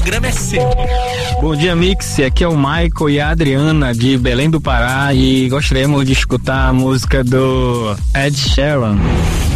programa é seu. Bom dia, Mix. Aqui é o Michael e a Adriana de Belém do Pará e gostaríamos de escutar a música do Ed Sheeran.